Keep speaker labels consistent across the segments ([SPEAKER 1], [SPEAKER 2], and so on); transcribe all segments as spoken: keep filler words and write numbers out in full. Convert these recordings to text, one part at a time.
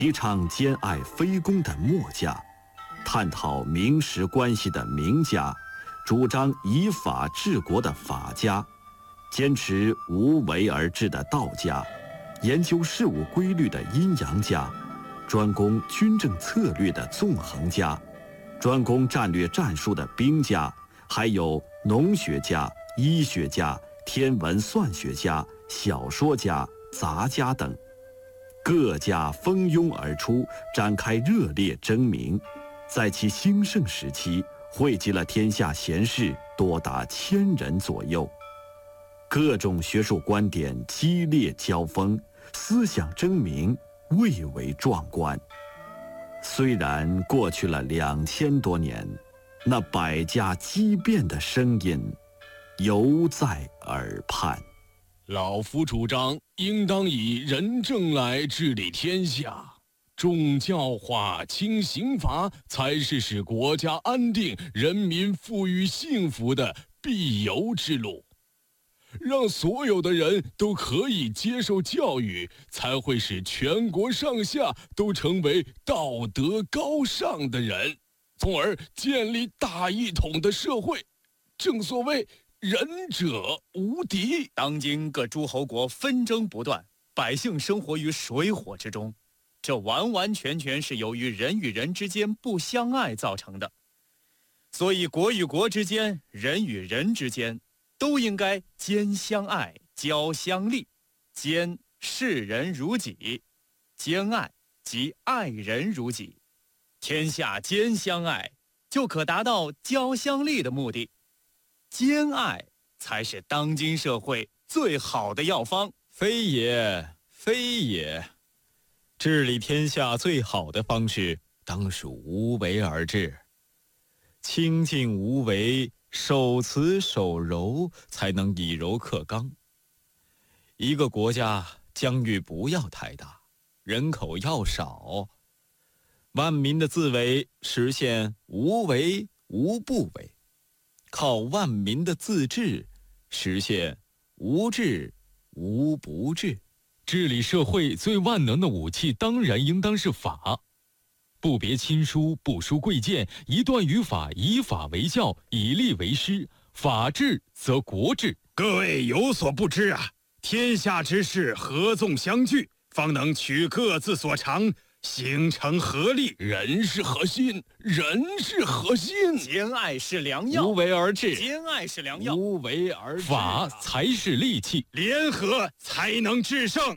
[SPEAKER 1] 提倡兼爱非攻的墨家，探讨名实关系的名家，主张以法治国的法家，坚持无为而治的道家，研究事物规律的阴阳家，专攻军政策略的纵横家，专攻战略战术的兵家，还有农学家、医学家、天文算学家、小说家、杂家等。各家蜂拥而出，展开热烈争鸣，在其兴盛时期，汇集了天下贤士多达千人左右。各种学术观点激烈交锋，思想争鸣，蔚为壮观。虽然过去了两千多年，那百家激辩的声音犹在耳畔。
[SPEAKER 2] 老夫主张，应当以仁政来治理天下，重教化、轻刑罚，才是使国家安定、人民富裕幸福的必由之路。让所有的人都可以接受教育，才会使全国上下都成为道德高尚的人，从而建立大一统的社会。正所谓仁者无敌。
[SPEAKER 3] 当今各诸侯国纷争不断，百姓生活于水火之中，这完完全全是由于人与人之间不相爱造成的。所以国与国之间，人与人之间，都应该兼相爱，交相利。兼视人如己，兼爱即爱人如己。天下兼相爱，就可达到交相利的目的。兼爱才是当今社会最好的药方。
[SPEAKER 4] 非也，非也。治理天下最好的方式，当属无为而治。清静无为，守慈守柔，才能以柔克刚。一个国家疆域不要太大，人口要少，万民的自为实现无为无不为，靠万民的自治实现无治无不治。
[SPEAKER 2] 治理社会最万能的武器，当然应当是法。不别亲疏，不疏贵贱，一段语法，以法为教，以利为师。法治则国治。
[SPEAKER 5] 各位有所不知啊，天下之事合纵相聚，方能取各自所长，形成合力。
[SPEAKER 2] 人是核心，人是核心。
[SPEAKER 3] 兼爱是良药。
[SPEAKER 4] 无为而治。
[SPEAKER 3] 兼爱是良药。
[SPEAKER 4] 无为而治。
[SPEAKER 2] 法才是利器。
[SPEAKER 5] 联合才能制胜。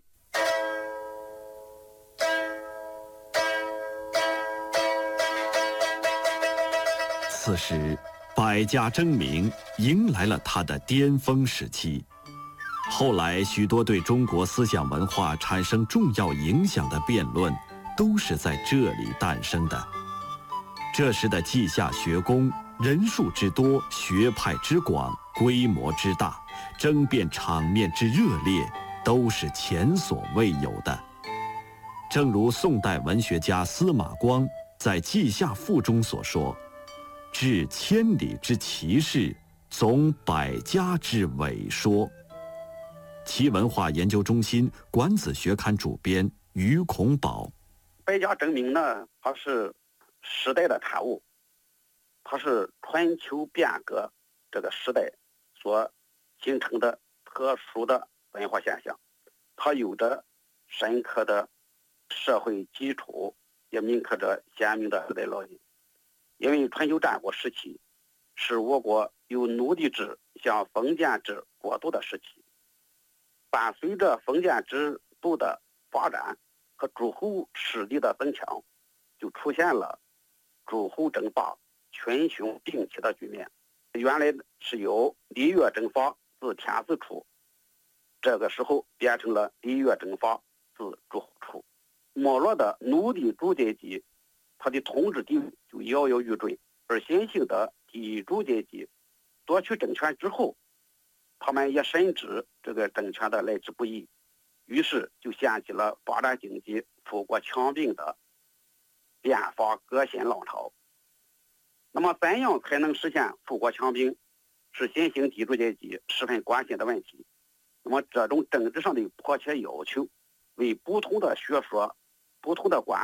[SPEAKER 1] 此时，百家争鸣迎来了它的巅峰时期。后来，许多对中国思想文化产生重要影响的辩论，都是在这里诞生的。这时的稷下学宫人数之多，学派之广，规模之大，争辩场面之热烈，都是前所未有的。正如宋代文学家司马光在《稷下赋》中所说：“治千里之奇事，总百家之伪说。”其文化研究中心管子学刊主编于孔宝：
[SPEAKER 6] 百家争鸣呢，它是时代的产物，它是春秋变革这个时代所形成的特殊的文化现象，它有着深刻的社会基础，也铭刻着鲜明的时代烙印。因为春秋战国时期是我国由奴隶制向封建制过渡的时期，伴随着封建制度的发展和诸侯势力的增强，就出现了诸侯争霸、群雄并起的局面。原来是由礼乐征伐自天子出，这个时候变成了礼乐征伐自诸侯出。没落的奴隶主阶级，他的统治地位就摇摇欲坠，而新兴的地主阶级夺取政权之后，他们也深知这个政权的来之不易，于是就掀起了发展经济、富国强兵的变法革新浪潮。那么怎样才能实现富国强兵，是新兴地主阶级十分关心的问题。那么这种政治上的迫切要求，为不同的学说不同的官